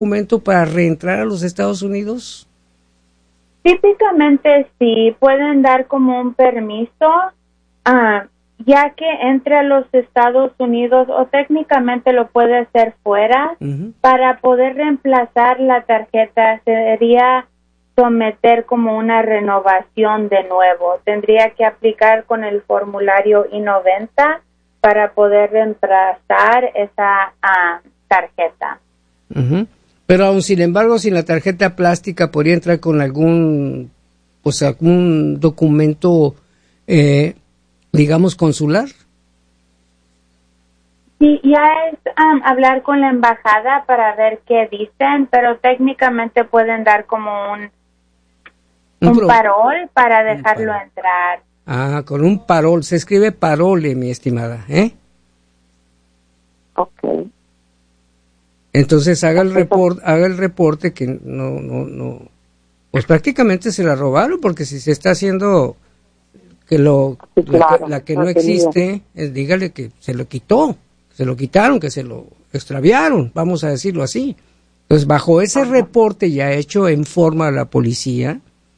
documento para reentrar a los Estados Unidos? Típicamente sí, pueden dar como un permiso, ya que entre a los Estados Unidos, o técnicamente lo puede hacer fuera. Para poder reemplazar la tarjeta sería someter como una renovación de nuevo. Tendría que aplicar con el formulario I-90 para poder reemplazar esa tarjeta. Pero aún sin embargo, sin la tarjeta plástica, ¿podría entrar con algún documento, digamos, consular? Sí, ya es hablar con la embajada para ver qué dicen, pero técnicamente pueden dar como un parol para dejarlo entrar. Con un parol. Se escribe parole, mi estimada, ¿eh? Ok. Entonces haga el reporte que no, pues prácticamente se la robaron, porque si se está haciendo que la que no existe, dígale que se lo quitaron, que se lo extraviaron, vamos a decirlo así. Entonces, bajo ese reporte ya hecho en forma a la policía,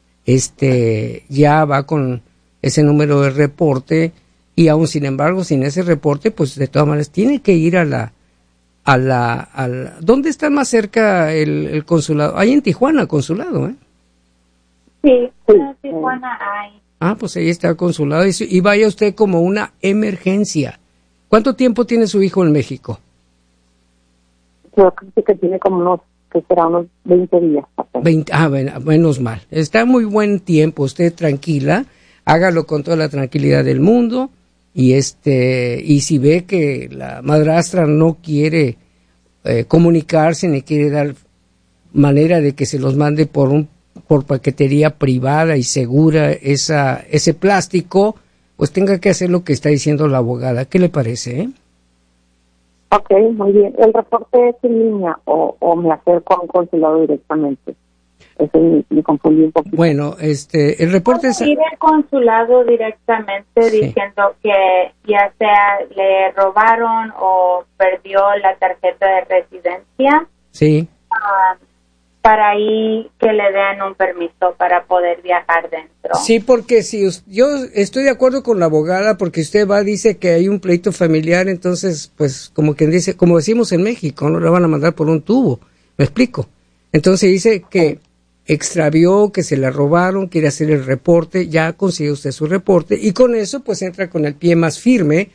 ya va con ese número de reporte, y aún sin embargo, sin ese reporte, pues de todas maneras tiene que ir a la ¿dónde está más cerca el consulado? Ahí en Tijuana, el consulado, ¿eh? Sí, en Tijuana hay. Pues ahí está el consulado, y vaya usted como una emergencia. ¿Cuánto tiempo tiene su hijo en México? Yo creo que tiene como unos 20 días. 20, bueno, menos mal. Está muy buen tiempo, usted tranquila, hágalo con toda la tranquilidad del mundo, y si ve que la madrastra no quiere comunicarse ni quiere dar manera de que se los mande por paquetería privada y segura ese plástico, pues tenga que hacer lo que está diciendo la abogada. ¿Qué le parece? Ok, muy bien. ¿El reporte es en línea o me acerco a un consulado directamente? Eso me confundí un poquito. Bueno, el reporte es... ir al consulado directamente diciendo que ya sea le robaron o perdió la tarjeta de residencia. Sí. Para ahí que le den un permiso para poder viajar dentro. Sí, porque yo estoy de acuerdo con la abogada, porque usted dice que hay un pleito familiar, entonces, pues, como quien dice, como decimos en México, no la van a mandar por un tubo. ¿Me explico? Entonces dice que extravió, que se la robaron, quiere hacer el reporte, ya consigue usted su reporte, y con eso, pues, entra con el pie más firme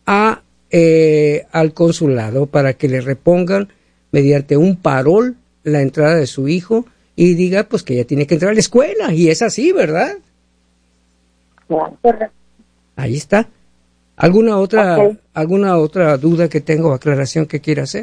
al consulado para que le repongan mediante un parol la entrada de su hijo, y diga pues que ya tiene que entrar a la escuela, y es así, ¿verdad? Correcto. Ahí está. ¿Alguna otra duda que tenga o aclaración que quiera hacer?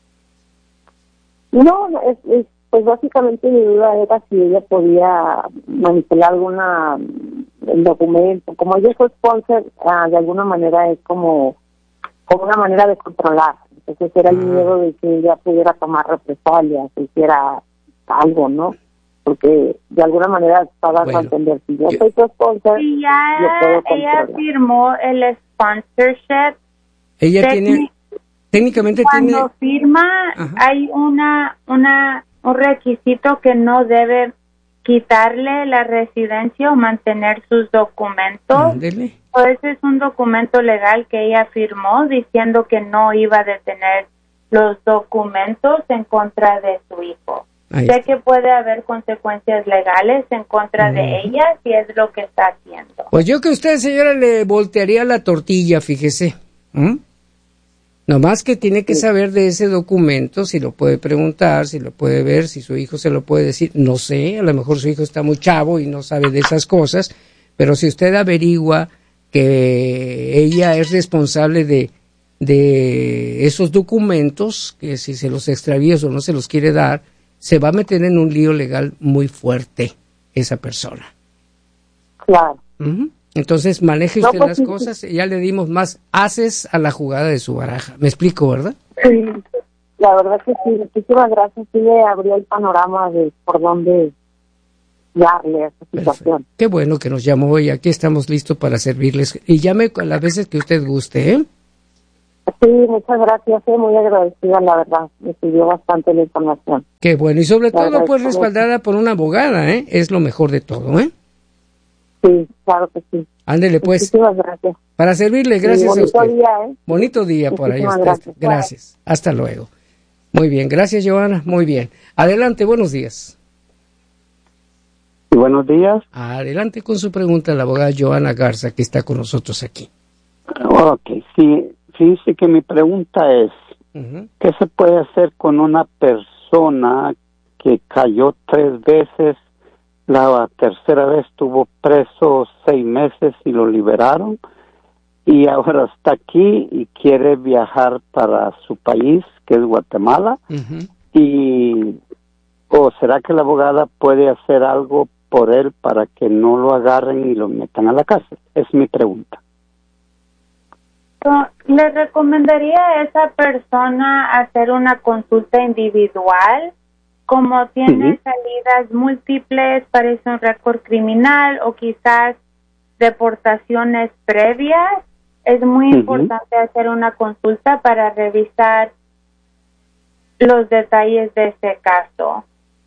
No, pues básicamente mi duda era si ella podía manipular el documento. Como ella fue sponsor, de alguna manera es como una manera de controlar. Entonces era el miedo de que ella pudiera tomar represalias, que hiciera algo, ¿no? Porque de alguna manera estaba a entender, si yo soy tu sponsor, sí, yo puedo controlar. ella firmó el sponsorship. Ella técnicamente cuando firma, hay un requisito que no debe quitarle la residencia o mantener sus documentos. Ese es un documento legal que ella firmó diciendo que no iba a detener los documentos en contra de su hijo. Sé que puede haber consecuencias legales en contra de ella si es lo que está haciendo. Pues yo que usted, señora, le voltearía la tortilla, fíjese. Nomás que tiene que saber de ese documento, si lo puede preguntar, si lo puede ver, si su hijo se lo puede decir. No sé, a lo mejor su hijo está muy chavo y no sabe de esas cosas, pero si usted averigua que ella es responsable de esos documentos, que si se los extravía o no se los quiere dar, se va a meter en un lío legal muy fuerte esa persona. Claro. Entonces maneje usted las cosas, y ya le dimos más haces a la jugada de su baraja. ¿Me explico, verdad? Sí, la verdad que sí. Muchísimas gracias. Sí le abrió el panorama de por dónde darle a esta situación. Perfecto. Qué bueno que nos llamó, y aquí estamos listos para servirles. Y llame a las veces que usted guste, ¿eh? Sí, muchas gracias, muy agradecida, la verdad, me sirvió bastante la información. Qué bueno, y sobre todo pues respaldada por una abogada, es lo mejor de todo, Sí, claro que sí. Ándele pues. Muchísimas gracias. Para servirle, gracias a usted. Bonito día, Bonito día por ahí. Gracias. Hasta luego. Muy bien, gracias Joana, muy bien. Adelante, buenos días. Buenos días. Adelante con su pregunta la abogada Joana Garza, que está con nosotros aquí. Ok, sí, fíjese que mi pregunta es, ¿qué se puede hacer con una persona que cayó 3 veces, la tercera vez estuvo preso 6 meses y lo liberaron, y ahora está aquí y quiere viajar para su país, que es Guatemala, o será que la abogada puede hacer algo por él para que no lo agarren y lo metan a la cárcel? Es mi pregunta. Le recomendaría a esa persona hacer una consulta individual, como tiene salidas múltiples, parece un récord criminal o quizás deportaciones previas. Es muy importante hacer una consulta para revisar los detalles de ese caso.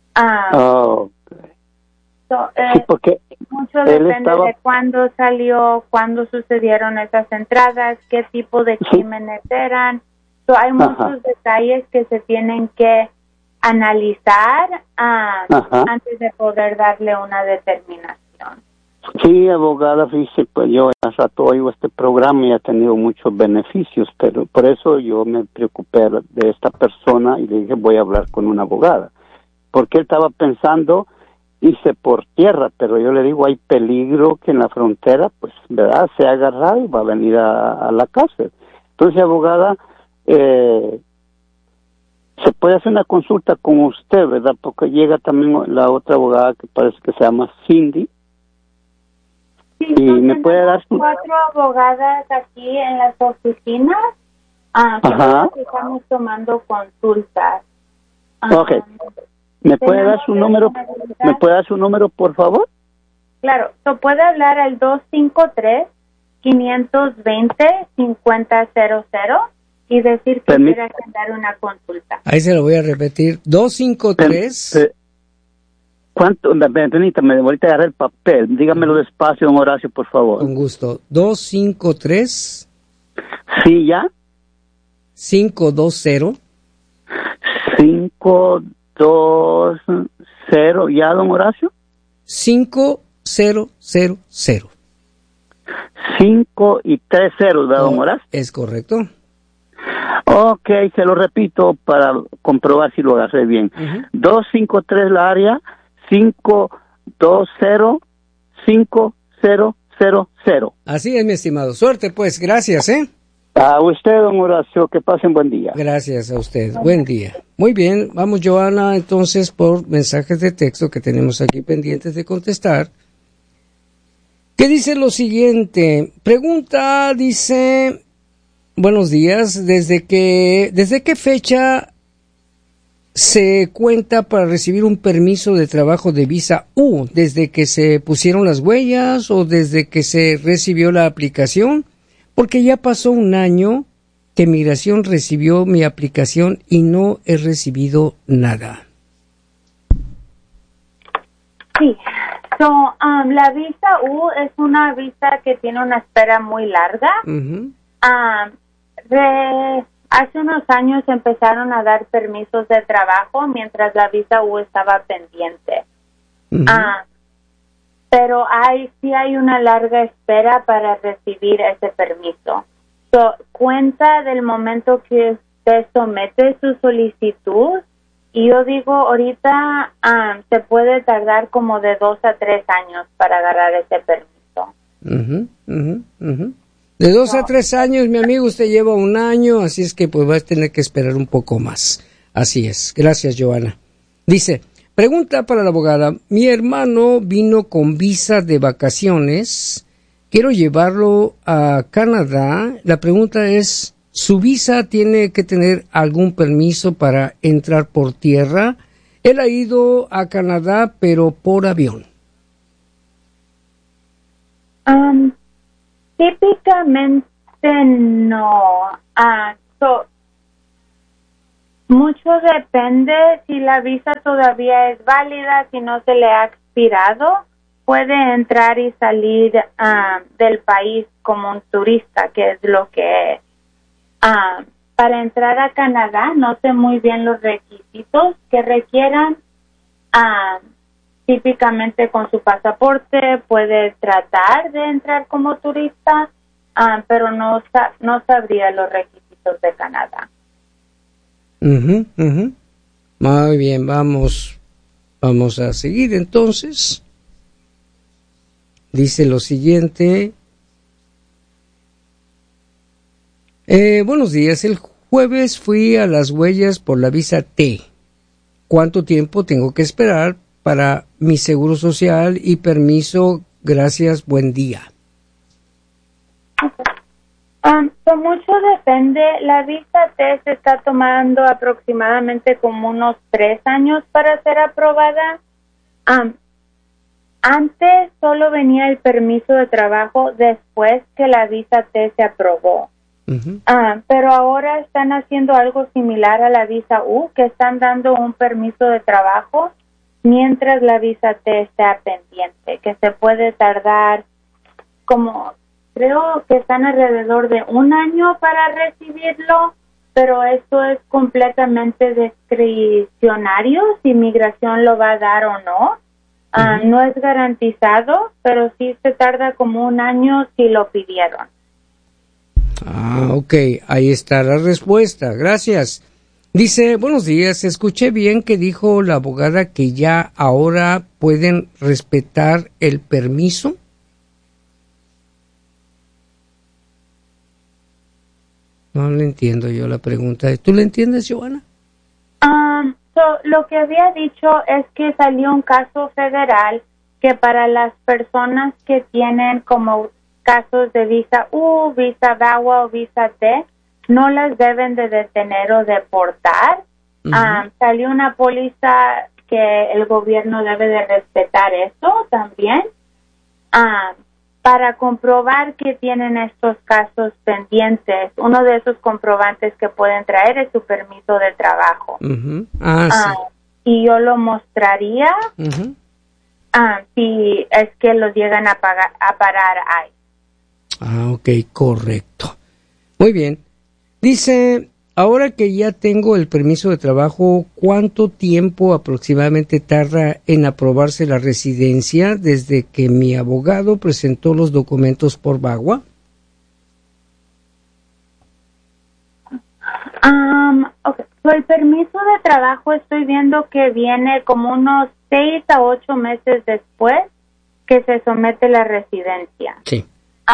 Sí, porque mucho depende de cuándo salió, cuándo sucedieron esas entradas, qué tipo de crímenes eran. Hay muchos detalles que se tienen que analizar antes de poder darle una determinación. Sí, abogada, fíjese, pues yo hace rato oigo este programa y ha tenido muchos beneficios, pero por eso yo me preocupé de esta persona y le dije voy a hablar con una abogada, porque él estaba pensando irse por tierra, pero yo le digo hay peligro que en la frontera, pues, ¿verdad?, se ha agarrado y va a venir a la cárcel. Entonces, abogada, se puede hacer una consulta con usted, ¿verdad?, porque llega también la otra abogada que parece que se llama Cindy. Sí, y me puede dar 4 abogadas aquí en las oficinas que estamos tomando consultas. Okay. ¿Me puede dar su número? ¿Me puede dar su número, por favor? Claro, puede hablar al 253-520-5000 y decir que quiere agendar una consulta. Ahí se lo voy a repetir. 253. ¿Cuánto? Permítame, ahorita agarré el papel. Dígamelo despacio, don Horacio, por favor. Con gusto. 253. Sí, ya. 520. 520, ¿ya, don Horacio? 5000. 5 y 30, ¿verdad, don Horacio? Es correcto. Ok, se lo repito para comprobar si lo agarré bien. 253 la área, 520-5000. Así es, mi estimado. Suerte, pues. Gracias, A usted, don Horacio, que pasen buen día. Gracias a usted. Buen día. Muy bien, vamos, Joana, entonces, por mensajes de texto que tenemos aquí pendientes de contestar. ¿Qué dice lo siguiente? Pregunta, dice, buenos días, ¿desde qué fecha se cuenta para recibir un permiso de trabajo de visa U? ¿Desde que se pusieron las huellas o desde que se recibió la aplicación? Porque ya pasó un año que Migración recibió mi aplicación y no he recibido nada. Sí, la visa U es una visa que tiene una espera muy larga. Hace unos años empezaron a dar permisos de trabajo mientras la visa U estaba pendiente. Pero sí hay una larga espera para recibir ese permiso. Cuenta del momento que usted somete su solicitud, y yo digo, ahorita se puede tardar como de 2 a 3 años para agarrar ese permiso. De 2 a 3 años, mi amigo, usted lleva 1 año, así es que pues va a tener que esperar un poco más. Así es. Gracias, Joana. Dice, pregunta para la abogada. Mi hermano vino con visa de vacaciones. Quiero llevarlo a Canadá. La pregunta es, ¿su visa tiene que tener algún permiso para entrar por tierra? Él ha ido a Canadá, pero por avión. Típicamente no. Mucho depende si la visa todavía es válida, si no se le ha expirado, puede entrar y salir del país como un turista, que es lo que es. Para entrar a Canadá, no sé muy bien los requisitos que requieran. Típicamente con su pasaporte puede tratar de entrar como turista, pero no sabría los requisitos de Canadá. Muy bien, vamos a seguir entonces. Dice lo siguiente. Buenos días, el jueves fui a las huellas por la visa T. ¿Cuánto tiempo tengo que esperar para mi seguro social y permiso? Gracias, buen día. Mucho depende. La visa T se está tomando aproximadamente como unos 3 años para ser aprobada. Antes solo venía el permiso de trabajo después que la visa T se aprobó. Pero ahora están haciendo algo similar a la visa U, que están dando un permiso de trabajo mientras la visa T está pendiente, que se puede tardar creo que están alrededor de 1 año para recibirlo, pero esto es completamente discrecionario si migración lo va a dar o no. No es garantizado, pero sí se tarda como 1 año si lo pidieron. Ok, ahí está la respuesta, gracias. Dice, buenos días, escuché bien que dijo la abogada que ya ahora pueden respetar el permiso. No le entiendo yo la pregunta. ¿Tú le entiendes, Johanna? Lo que había dicho es que salió un caso federal que para las personas que tienen como casos de visa U, visa VAWA o visa T, no las deben de detener o deportar. Salió una póliza que el gobierno debe de respetar eso también. Para comprobar que tienen estos casos pendientes, uno de esos comprobantes que pueden traer es su permiso de trabajo. Sí. Y yo lo mostraría si es que los llegan a parar ahí. Ok, correcto. Muy bien. Dice, ahora que ya tengo el permiso de trabajo, ¿cuánto tiempo aproximadamente tarda en aprobarse la residencia desde que mi abogado presentó los documentos por VAWA? Okay. El permiso de trabajo estoy viendo que viene como unos 6 a 8 meses después que se somete la residencia. Sí.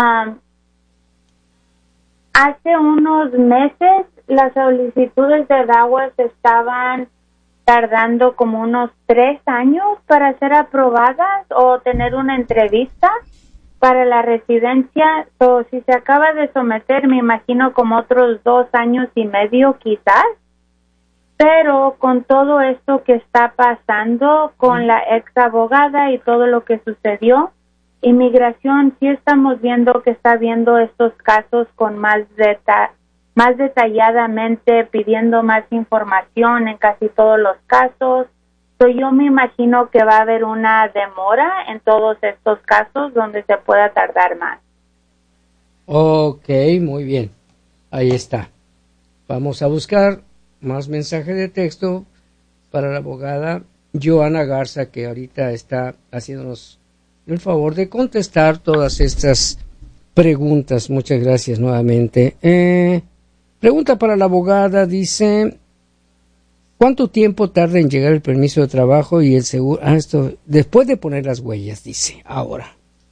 Hace unos meses las solicitudes de VAWA se estaban tardando como unos 3 años para ser aprobadas o tener una entrevista para la residencia. Si se acaba de someter, me imagino como otros 2 años y medio quizás. Pero con todo esto que está pasando con la ex abogada y todo lo que sucedió, inmigración sí estamos viendo que está viendo estos casos con más detalladamente, pidiendo más información en casi todos los casos. Yo me imagino que va a haber una demora en todos estos casos donde se pueda tardar más. Ok, muy bien. Ahí está. Vamos a buscar más mensaje de texto para la abogada Johanna Garza, que ahorita está haciéndonos el favor de contestar todas estas preguntas. Muchas gracias nuevamente. Pregunta para la abogada, dice, ¿cuánto tiempo tarda en llegar el permiso de trabajo y el seguro? Esto después de poner las huellas, dice, ahora.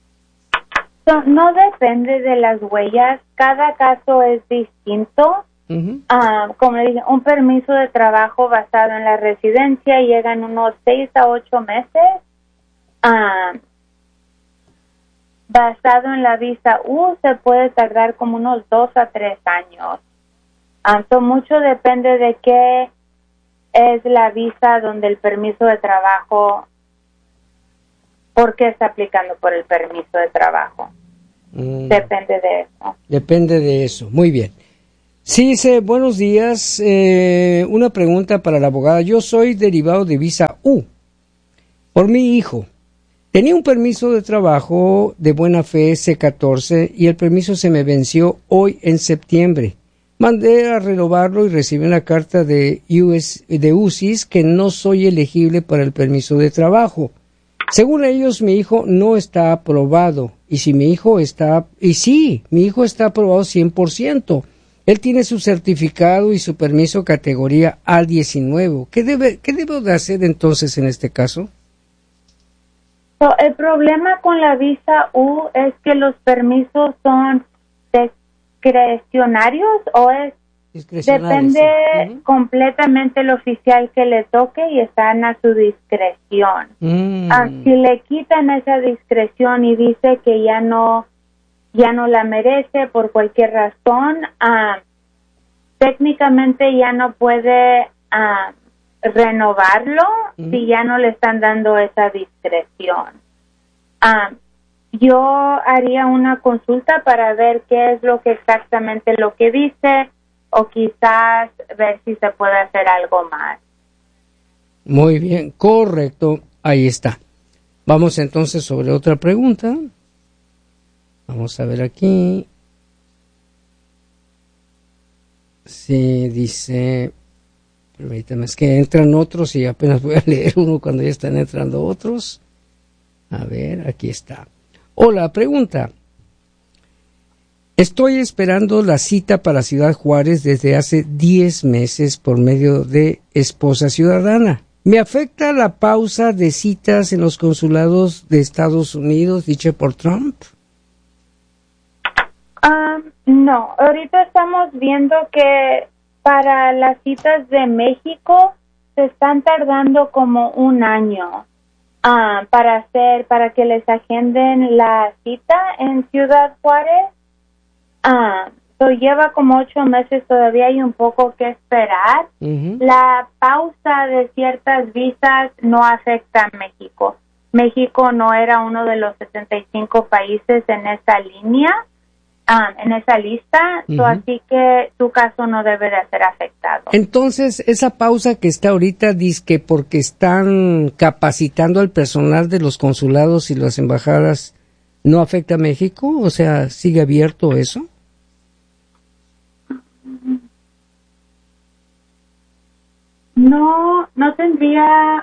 No depende de las huellas, cada caso es distinto. Como le dije, un permiso de trabajo basado en la residencia llega en unos 6 a 8 meses. Basado en la visa U se puede tardar como unos 2 a 3 años. Mucho depende de qué es la visa donde el permiso de trabajo, por qué está aplicando por el permiso de trabajo. Depende de eso. Depende de eso, muy bien. Sí, dice, buenos días, una pregunta para la abogada. Yo soy derivado de visa U por mi hijo. Tenía un permiso de trabajo de buena fe C-14 y el permiso se me venció hoy en septiembre. Mandé a renovarlo y recibí una carta de USIS que no soy elegible para el permiso de trabajo. Según ellos, mi hijo no está aprobado. Y mi hijo está aprobado 100%. Él tiene su certificado y su permiso categoría A19. ¿Qué debo de hacer entonces en este caso? El problema con la visa U es que los permisos son discrecionarios o depende completamente el oficial que le toque y están a su discreción. Si le quitan esa discreción y dice que ya no la merece por cualquier razón, técnicamente ya no puede renovarlo si ya no le están dando esa discreción. Yo haría una consulta para ver qué es exactamente lo que dice o quizás ver si se puede hacer algo más. Muy bien, correcto, ahí está. Vamos entonces sobre otra pregunta. Vamos a ver aquí. Sí, dice, permítame, es que entran otros y apenas voy a leer uno cuando ya están entrando otros. A ver, aquí está. Hola, pregunta. Estoy esperando la cita para Ciudad Juárez desde hace 10 meses por medio de Esposa Ciudadana. ¿Me afecta la pausa de citas en los consulados de Estados Unidos dicha por Trump? No, ahorita estamos viendo que para las citas de México se están tardando como un año para que les agenden la cita en Ciudad Juárez. Lleva como 8 meses, todavía hay un poco que esperar. La pausa de ciertas visas no afecta a México. México no era uno de los 75 países en esa línea. En esa lista, así que tu caso no debe de ser afectado. Entonces, esa pausa que está ahorita, dice que porque están capacitando al personal de los consulados y las embajadas, ¿no afecta a México? O sea, ¿sigue abierto eso? No tendría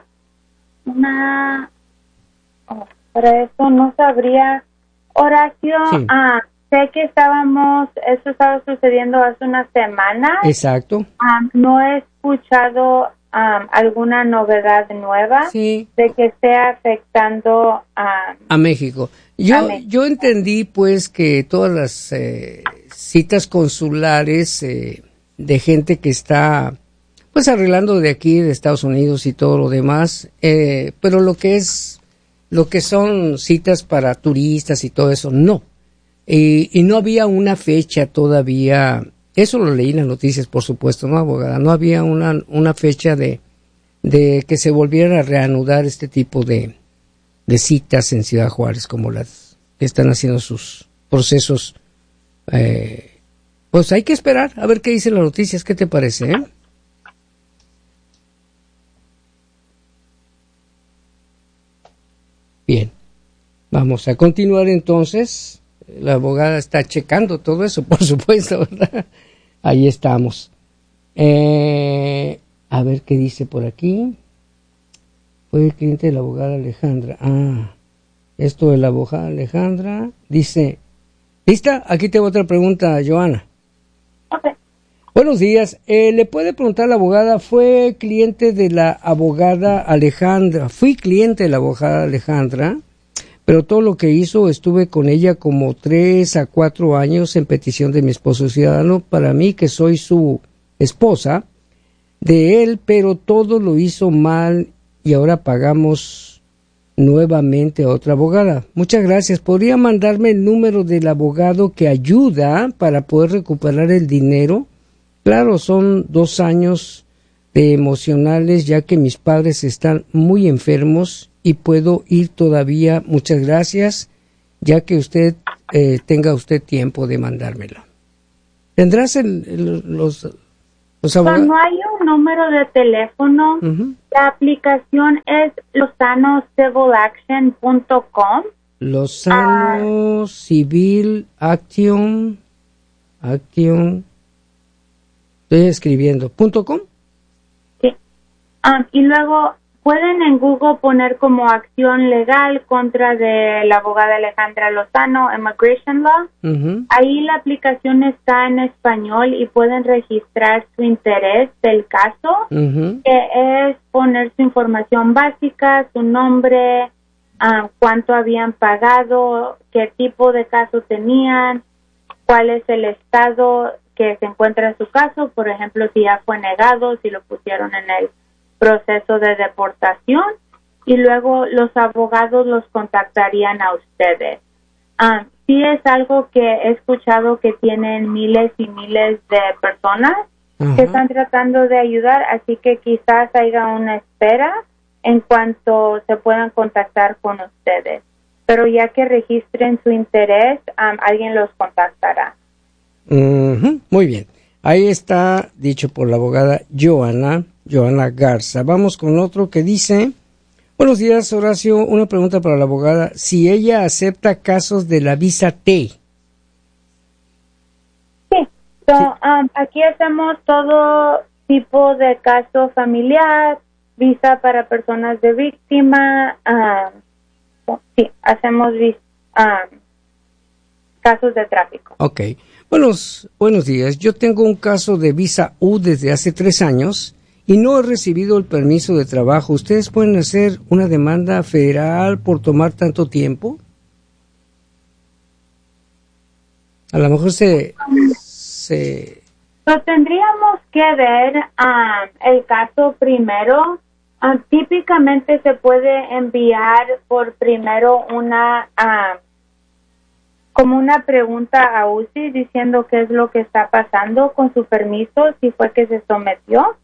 para eso no sabría. Horacio, sí. Sé que eso estaba sucediendo hace una semana. Exacto. No he escuchado alguna novedad nueva de que esté afectando a México. Yo entendí pues que todas las citas consulares de gente que está pues arreglando de aquí de Estados Unidos y todo lo demás, pero lo que son citas para turistas y todo eso, no. Y no había una fecha todavía, eso lo leí en las noticias, por supuesto, ¿no, abogada? No había una fecha de que se volviera a reanudar este tipo de citas en Ciudad Juárez, como las que están haciendo sus procesos. Pues hay que esperar a ver qué dicen las noticias. ¿Qué te parece, Bien, vamos a continuar entonces. La abogada está checando todo eso, por supuesto, ¿verdad? Ahí estamos. A ver qué dice por aquí. Fue el cliente de la abogada Alejandra. Esto de la abogada Alejandra. Dice, ¿lista? Aquí tengo otra pregunta, Joana. Okay. Buenos días. ¿Le puede preguntar a la abogada? Fue cliente de la abogada Alejandra. Fui cliente de la abogada Alejandra. Pero todo lo que hizo, estuve con ella como 3 a 4 años en petición de mi esposo ciudadano, para mí que soy su esposa, de él, pero todo lo hizo mal y ahora pagamos nuevamente a otra abogada. Muchas gracias. ¿Podría mandarme el número del abogado que ayuda para poder recuperar el dinero? Claro, son 2 años de emocionales, ya que mis padres están muy enfermos y puedo ir todavía. Muchas gracias, ya que tenga usted tiempo de mandármelo. ¿Tendrás los abogados? No hay un número de teléfono. La aplicación es losanocivilaction.com. Lozano Civil Action. Estoy escribiendo. .com. Sí. Y luego pueden en Google poner como acción legal contra de la abogada Alejandra Lozano, Immigration Law. Ahí la aplicación está en español y pueden registrar su interés del caso, que es poner su información básica, su nombre, cuánto habían pagado, qué tipo de caso tenían, cuál es el estado que se encuentra en su caso, por ejemplo, si ya fue negado, si lo pusieron en el proceso de deportación, y luego los abogados los contactarían a ustedes. Sí es algo que he escuchado que tienen miles y miles de personas que están tratando de ayudar, así que quizás haya una espera en cuanto se puedan contactar con ustedes. Pero ya que registren su interés, alguien los contactará. Muy bien. Ahí está dicho por la abogada Joana Garza. Vamos con otro que dice: buenos días, Horacio. Una pregunta para la abogada. Si ella acepta casos de la visa T. Sí. Aquí hacemos todo tipo de caso familiar, visa para personas de víctima. Sí, hacemos casos de tráfico. Ok. Buenos días. Yo tengo un caso de visa U desde hace 3 años y no he recibido el permiso de trabajo. ¿Ustedes pueden hacer una demanda federal por tomar tanto tiempo? A lo mejor Pues tendríamos que ver el caso primero. Típicamente se puede enviar por primero como una pregunta a UCI diciendo qué es lo que está pasando con su permiso, si fue que se sometió,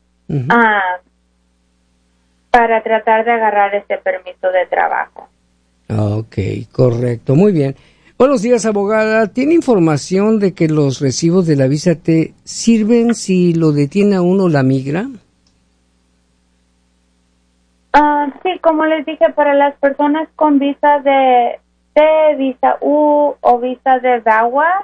para tratar de agarrar ese permiso de trabajo. Ok, correcto, muy bien. Buenos días, abogada. ¿Tiene información de que los recibos de la visa T sirven si lo detiene a uno la migra? Sí, como les dije, para las personas con visa de visa U o visa de DAWA,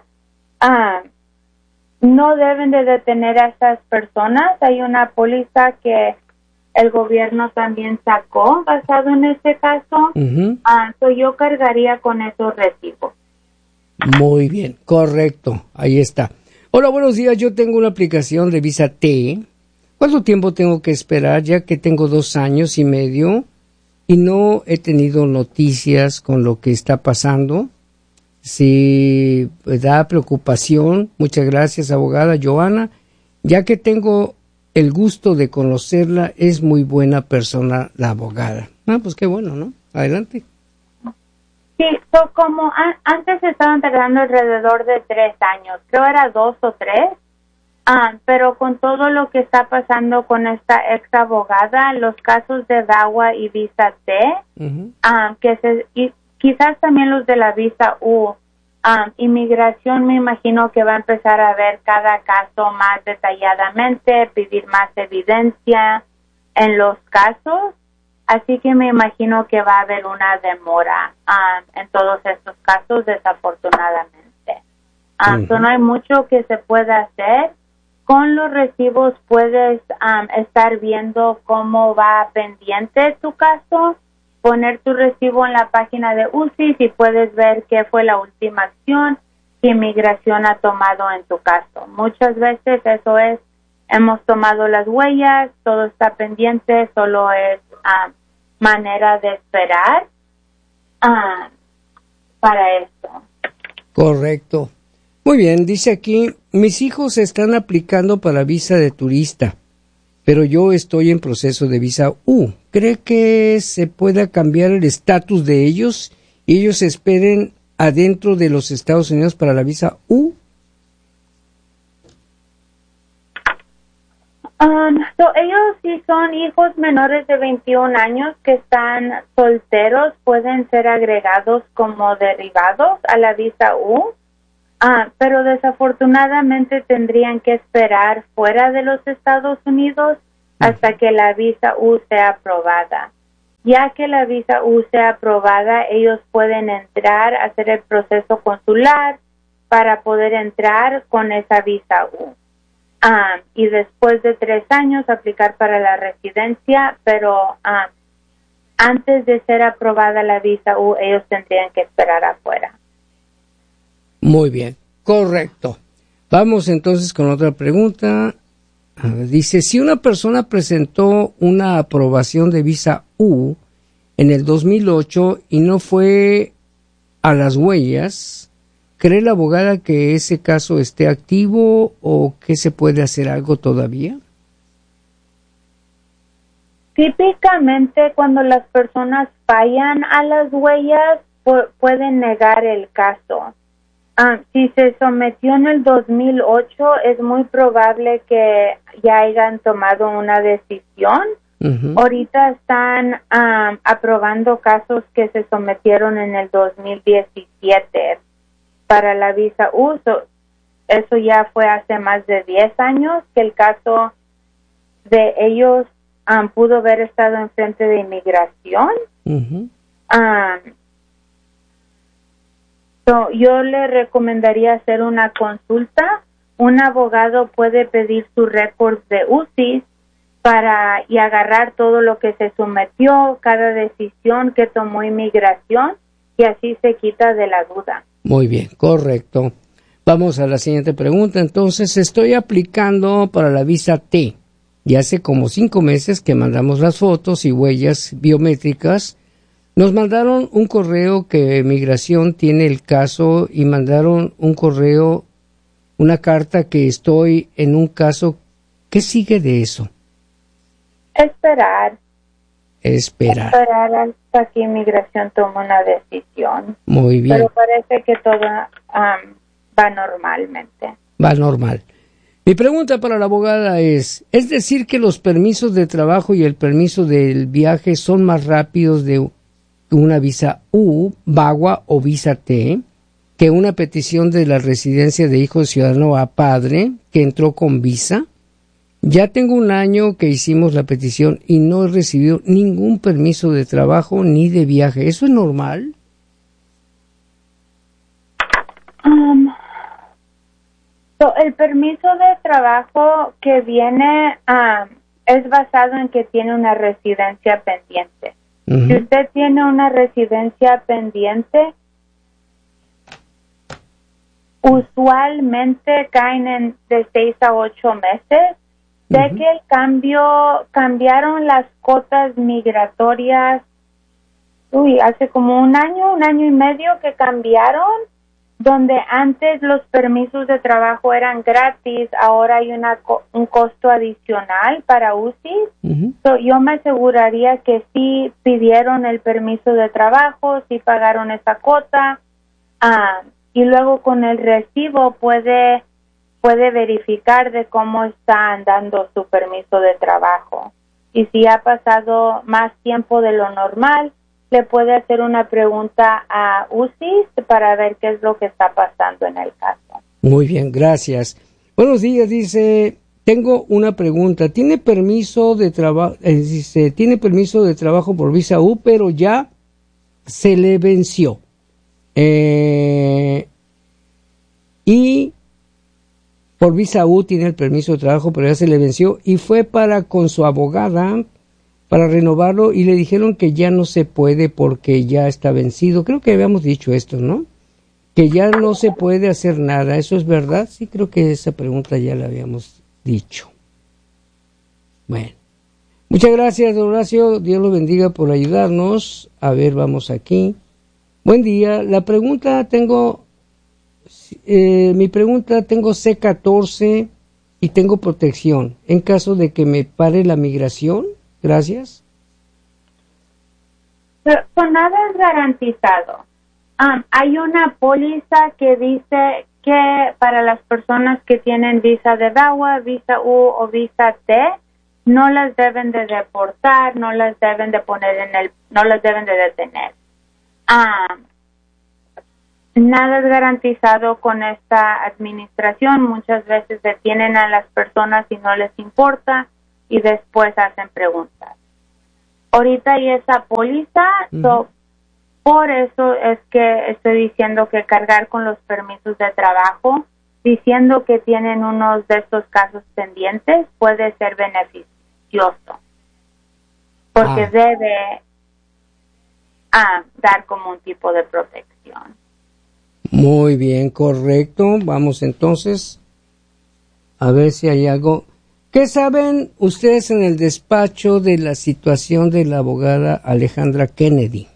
no deben de detener a esas personas. Hay una póliza que el gobierno también sacó basado en este caso. Yo cargaría con esos recibos. Muy bien, correcto, ahí está. Hola, buenos días. Yo tengo una aplicación de visa T. ¿Cuánto tiempo tengo que esperar, ya que tengo 2 años y medio y no he tenido noticias con lo que está pasando? Si da preocupación, muchas gracias, abogada Joana, ya que tengo el gusto de conocerla, es muy buena persona la abogada. Pues qué bueno, ¿no? Adelante. Sí, como antes estaban tardando alrededor de 3 años, creo era 2 o 3. Pero con todo lo que está pasando con esta ex abogada, los casos de DAWA y visa T, y quizás también los de la visa U, inmigración me imagino que va a empezar a ver cada caso más detalladamente, pedir más evidencia en los casos, así que me imagino que va a haber una demora en todos estos casos, desafortunadamente. No hay mucho que se pueda hacer. Con los recibos puedes estar viendo cómo va pendiente tu caso, poner tu recibo en la página de UCI y puedes ver qué fue la última acción que inmigración ha tomado en tu caso. Muchas veces eso es, hemos tomado las huellas, todo está pendiente, solo es manera de esperar para esto. Correcto. Muy bien, dice aquí, mis hijos están aplicando para visa de turista, pero yo estoy en proceso de visa U. ¿Cree que se pueda cambiar el estatus de ellos y ellos esperen adentro de los Estados Unidos para la visa U? Ellos si son hijos menores de 21 años que están solteros, pueden ser agregados como derivados a la visa U. Pero desafortunadamente tendrían que esperar fuera de los Estados Unidos hasta que la visa U sea aprobada. Ya que la visa U sea aprobada, ellos pueden entrar, hacer el proceso consular para poder entrar con esa visa U. Y después de 3 años aplicar para la residencia, pero antes de ser aprobada la visa U, ellos tendrían que esperar afuera. Muy bien, correcto. Vamos entonces con otra pregunta. Dice, si una persona presentó una aprobación de visa U en el 2008 y no fue a las huellas, ¿cree la abogada que ese caso esté activo o que se puede hacer algo todavía? Típicamente cuando las personas fallan a las huellas pueden negar el caso. Si se sometió en el 2008, es muy probable que ya hayan tomado una decisión. Uh-huh. Ahorita están aprobando casos que se sometieron en el 2017 para la visa U. Eso ya fue hace más de 10 años que el caso de ellos pudo haber estado en frente de inmigración. Uh-huh. Yo le recomendaría hacer una consulta. Un abogado puede pedir su récord de UCIS y agarrar todo lo que se sometió, cada decisión que tomó inmigración, y así se quita de la duda. Muy bien, correcto. Vamos a la siguiente pregunta. Entonces, estoy aplicando para la visa T. Y hace como 5 meses que mandamos las fotos y huellas biométricas. Nos mandaron un correo que Migración tiene el caso y mandaron un correo, una carta que estoy en un caso. ¿Qué sigue de eso? Esperar hasta que Inmigración tome una decisión. Muy bien. Pero parece que todo va normalmente. Va normal. Mi pregunta para la abogada es decir que los permisos de trabajo y el permiso del viaje son más rápidos de una visa U, VAWA o visa T, que una petición de la residencia de hijo ciudadano a padre que entró con visa. Ya tengo 1 año que hicimos la petición y no he recibido ningún permiso de trabajo ni de viaje. ¿Eso es normal? El permiso de trabajo que viene es basado en que tiene una residencia pendiente. Uh-huh. Si usted tiene una residencia pendiente, usualmente caen de 6 a 8 meses. Sé uh-huh. que cambiaron las cotas migratorias, hace como 1 año y medio que cambiaron, donde antes los permisos de trabajo eran gratis, ahora hay un costo adicional para UCIS. Uh-huh. Yo me aseguraría que sí pidieron el permiso de trabajo, sí pagaron esa cuota, y luego con el recibo puede verificar de cómo está andando su permiso de trabajo. Y si ha pasado más tiempo de lo normal, le puede hacer una pregunta a UCIS para ver qué es lo que está pasando en el caso. Muy bien, gracias. Buenos días, dice, tengo una pregunta. ¿Tiene permiso de trabajo? Tiene permiso de trabajo por visa U, pero ya se le venció. Y por visa U tiene el permiso de trabajo, pero ya se le venció y fue con su abogada para renovarlo y le dijeron que ya no se puede porque ya está vencido. Creo que habíamos dicho esto, ¿no? Que ya no se puede hacer nada. ¿Eso es verdad? Sí, creo que esa pregunta ya la habíamos dicho. Bueno. Muchas gracias, don Horacio. Dios lo bendiga por ayudarnos. A ver, vamos aquí. Buen día. Mi pregunta, tengo C14 y tengo protección. En caso de que me pare la migración, gracias. Nada es garantizado. Hay una póliza que dice que para las personas que tienen visa de VAWA, visa U o visa T, no las deben de deportar, no las deben de no las deben de detener. Nada es garantizado con esta administración. Muchas veces detienen a las personas y no les importa y después hacen preguntas. Ahorita hay esa póliza, por eso es que estoy diciendo que cargar con los permisos de trabajo, diciendo que tienen unos de estos casos pendientes, puede ser beneficioso, porque debe dar como un tipo de protección. Muy bien, correcto. Vamos entonces a ver si hay algo. ¿Qué saben ustedes en el despacho de la situación de la abogada Alejandra Kennedy?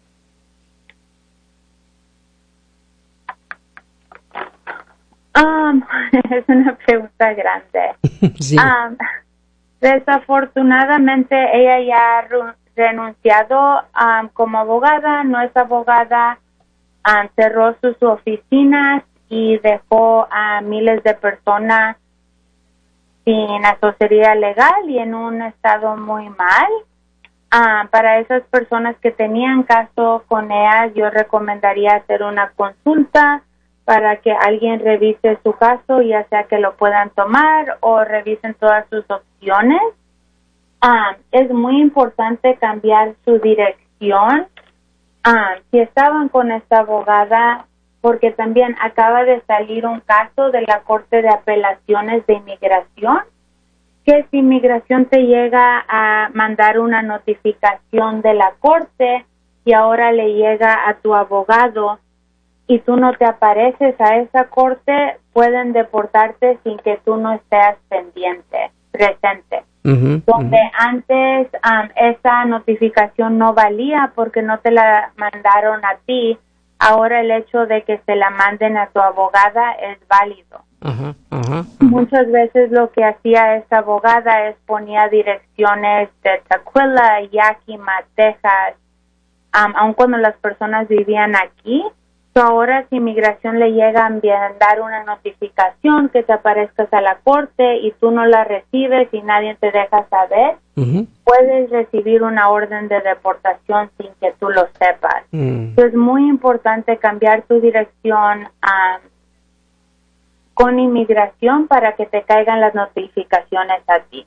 Es una pregunta grande. Sí. Desafortunadamente ella ya ha renunciado como abogada, no es abogada, cerró sus oficinas y dejó a miles de personas sin asesoría legal y en un estado muy mal. Para esas personas que tenían caso con ella, yo recomendaría hacer una consulta para que alguien revise su caso, ya sea que lo puedan tomar o revisen todas sus opciones. Es muy importante cambiar su dirección. Si estaban con esta abogada, porque también acaba de salir un caso de la Corte de Apelaciones de Inmigración, que si Inmigración te llega a mandar una notificación de la Corte y ahora le llega a tu abogado y tú no te apareces a esa corte, pueden deportarte sin que tú no estés presente. Donde antes esa notificación no valía porque no te la mandaron a ti, ahora el hecho de que se la manden a tu abogada es válido. Muchas veces lo que hacía esta abogada es ponía direcciones de Tukwila, Yakima, Texas, aun cuando las personas vivían aquí. Ahora si Inmigración le llega a mandar una notificación que te aparezcas a la corte y tú no la recibes y nadie te deja saber, puedes recibir una orden de deportación sin que tú lo sepas. Es muy importante cambiar tu dirección con Inmigración para que te caigan las notificaciones a ti.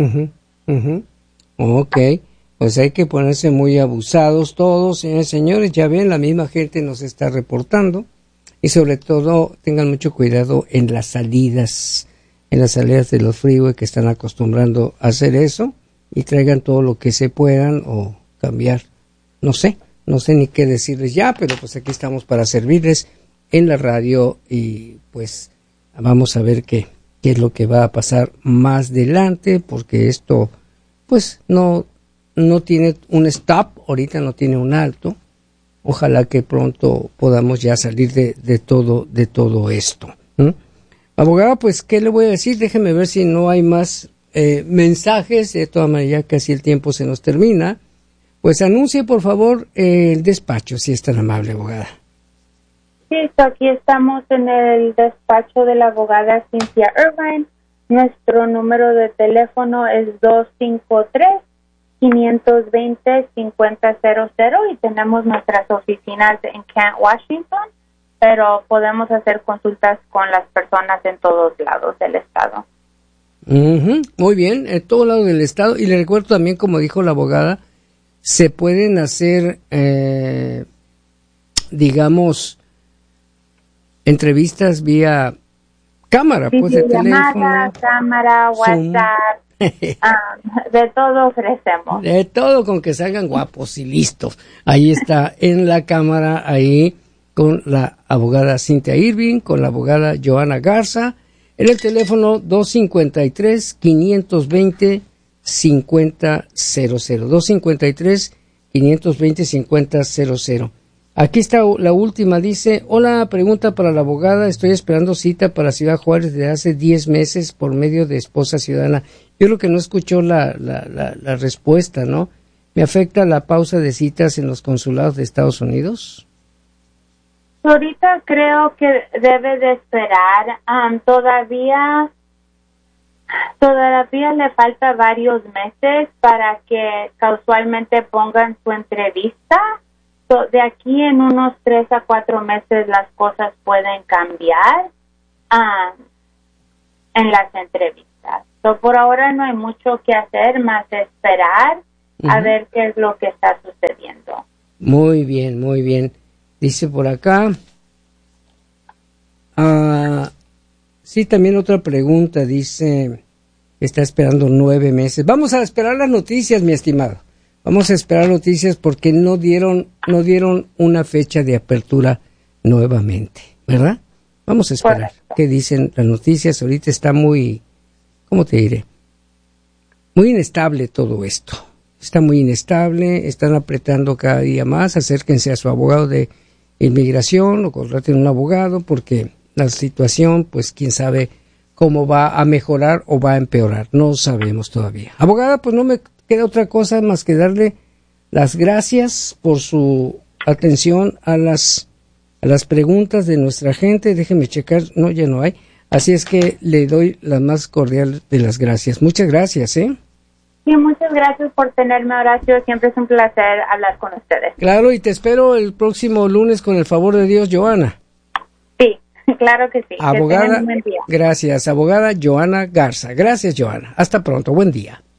Ok. Pues hay que ponerse muy abusados todos, señores, ya ven, la misma gente nos está reportando y sobre todo tengan mucho cuidado en las salidas de los freeway que están acostumbrando a hacer eso y traigan todo lo que se puedan o cambiar, no sé ni qué decirles ya, pero pues aquí estamos para servirles en la radio y pues vamos a ver qué es lo que va a pasar más adelante porque esto pues no tiene un stop, ahorita no tiene un alto. Ojalá que pronto podamos ya salir de todo esto. Abogada, pues, ¿qué le voy a decir? Déjeme ver si no hay más mensajes. De todas maneras, ya casi el tiempo se nos termina. Pues anuncie, por favor, el despacho, si es tan amable, abogada. Sí, aquí estamos en el despacho de la abogada Cynthia Irvine. Nuestro número de teléfono es 253-520-5000 y tenemos nuestras oficinas en Kent, Washington, pero podemos hacer consultas con las personas en todos lados del estado. Muy bien, en todos lados del estado. Y le recuerdo también, como dijo la abogada, se pueden hacer, digamos, entrevistas vía cámara, pues de teléfono, cámara, WhatsApp, de todo ofrecemos. De todo, con que salgan guapos y listos. Ahí está en la cámara, ahí con la abogada Cynthia Irvine, con la abogada Joana Garza, en el teléfono 253-520-5000, 253-520-5000. Aquí está la última, dice: hola, pregunta para la abogada, estoy esperando cita para Ciudad Juárez desde hace 10 meses por medio de Esposa Ciudadana. Yo creo que no escuchó la respuesta, ¿no? ¿Me afecta la pausa de citas en los consulados de Estados Unidos? Ahorita creo que debe de esperar, todavía le falta varios meses para que casualmente pongan su entrevista. So, de aquí en unos 3 a 4 meses las cosas pueden cambiar en las entrevistas. So, por ahora no hay mucho que hacer más esperar a ver qué es lo que está sucediendo. Muy bien, muy bien. Dice por acá. Sí, también otra pregunta. Dice, está esperando 9 meses. Vamos a esperar las noticias, mi estimado. Vamos a esperar noticias porque no dieron una fecha de apertura nuevamente, ¿verdad? Vamos a esperar qué dicen las noticias. Ahorita está muy, ¿cómo te diré? Muy inestable todo esto. Está muy inestable, están apretando cada día más. Acérquense a su abogado de inmigración o contraten un abogado porque la situación, pues quién sabe cómo va a mejorar o va a empeorar. No sabemos todavía. Abogada, pues no me queda otra cosa más que darle las gracias por su atención a las preguntas de nuestra gente. Déjeme checar, no, ya no hay. Así es que le doy la más cordial de las gracias. Muchas gracias, ¿eh? Sí, muchas gracias por tenerme, Horacio. Siempre es un placer hablar con ustedes. Claro, y te espero el próximo lunes con el favor de Dios, Johanna. Sí, claro que sí. Abogada, que tengan un buen día. Gracias, abogada Johanna Garza. Gracias, Johanna. Hasta pronto, buen día.